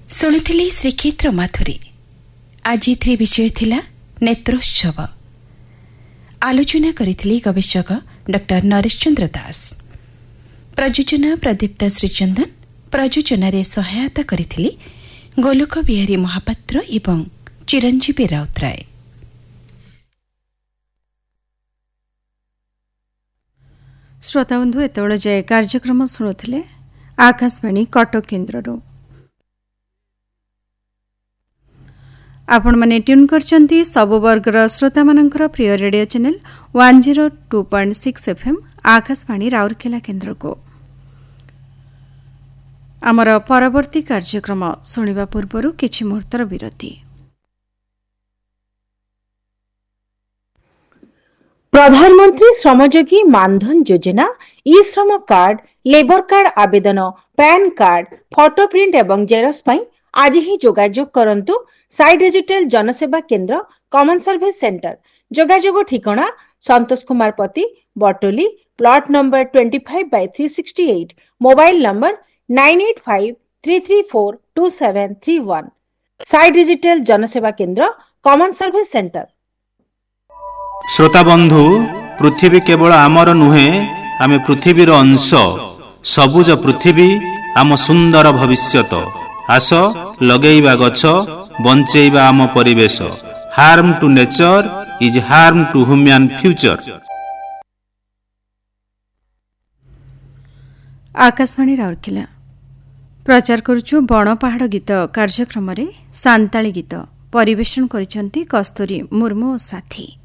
ଶୁଣିଥିଲି ଶ୍ରୀକ୍ଷେତ୍ର ମାଥୁରୀ। ଆଜି ଏଥିରେ ବିଷୟ ଥିଲା ନେତ୍ରୋତ୍ସବ। ଆଲୋଚନା କରିଥିଲେ ଗବେଷକ ଡକ୍ଟର ନରେଶ ଚନ୍ଦ୍ର ଦାସ। ପ୍ରଯୋଜନା ପ୍ରଦୀପ୍ତ ଶ୍ରୀଚନ୍ଦନ। ପ୍ରଯୋଜନାରେ ସହାୟତା କରିଥିଲେ ଗୋଲକ ବିହାରୀ ମହାପାତ୍ର ଏବଂ ଚିରଞ୍ଜୀବୀ ରାଉତରାୟ। ଶ୍ରୋତାବନ୍ଧୁ ଏତେବେଳେ ଯାଏ କାର୍ଯ୍ୟକ୍ରମ ଶୁଣୁଥିଲେ ଆକାଶବାଣୀ କଟକ କେନ୍ଦ୍ରରୁ। ଆପଣମାନେ ଟ୍ୟୁନ୍ କରିଛନ୍ତି ସବୁ ବର୍ଗର ଶ୍ରୋତାମାନଙ୍କର ପ୍ରିୟ radio channel 102.6 FM Akashvani Rourkela କେନ୍ଦ୍ରକୁ। ଆମର ପରବର୍ତ୍ତୀ କାର୍ଯ୍ୟକ୍ରମ ଶୁଣିବା ପୂର୍ବରୁ କିଛି ମୁହୂର୍ତ୍ତର ବିରତି। ପ୍ରଧାନମନ୍ତ୍ରୀ ଶ୍ରମଯୋଗୀ ମାନଧନ ଯୋଜନା, ଇ ଶ୍ରମ କାର୍ଡ, ଲେବର କାର୍ଡ ଆବେଦନ, ପ୍ୟାନ୍ କାର୍ଡ, ଫଟୋ ପ୍ରିଣ୍ଟ ଏବଂ ଜେରକ୍ସ ପାଇଁ ଆଜି ହିଁ ଯୋଗାଯୋଗ କରନ୍ତୁ ସାଇ ଡିଜିଟାଲ ଜନସେବା କେନ୍ଦ୍ର କମନ ସର୍ଭିସ ସେଣ୍ଟର। ଯୋଗାଯୋଗ ଠିକଣା Santosh Kumar Pati, ବଟୋଲି, plot number 25/368, mobile number 9853342731। Sai digital ଜନସେବା କେନ୍ଦ୍ର କମନ ସର୍ଭିସ ସେଣ୍ଟର। ଶ୍ରୋତା ବନ୍ଧୁ, ପୃଥିବୀ କେବଳ ଆମର ନୁହେଁ, ଆମେ ପୃଥିବୀର ଅଂଶ। ସବୁଜ ପୃଥିବୀ ଆମ ସୁନ୍ଦର ଭବିଷ୍ୟତ। ଆସ ଲଗେଇବା ଗଛ, ବଞ୍ଚେଇବା ଆମ ପରିବେଶ। Harm two nature is harm two human future. Akashvani Rourkela ପ୍ରଚାର କରୁଛୁ ବଣ ପାହାଡ଼ ଗୀତ କାର୍ଯ୍ୟକ୍ରମରେ ସାନ୍ତାଳୀ ଗୀତ ପରିବେଷଣ କରିଛନ୍ତି କସ୍ତୁରୀ ମୁର୍ମୁ ଓ ସାଥୀ।